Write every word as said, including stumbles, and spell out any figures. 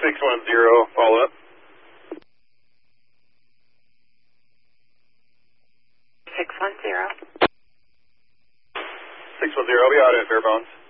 six one zero, follow up. six one zero. six one zero, I'll be out at Fairbones.